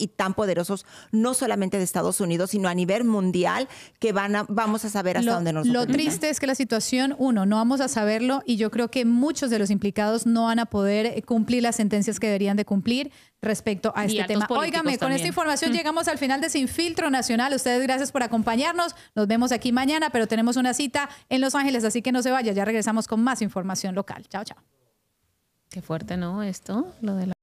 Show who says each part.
Speaker 1: y tan poderosos, no solamente de Estados Unidos, sino a nivel mundial, que vamos a saber hasta dónde nos
Speaker 2: Lo triste es que la situación, no vamos a saberlo, y yo creo que muchos de los implicados no van a poder cumplir las sentencias que deberían de cumplir respecto a este tema. Óigame, con esta información llegamos al final de Sin Filtro Nacional. Ustedes, gracias por acompañarnos. Nos vemos aquí mañana, pero tenemos una cita en Los Ángeles, así que no se vaya. Ya regresamos con más información local. Chao, chao.
Speaker 3: Qué fuerte, ¿no? Esto, lo de la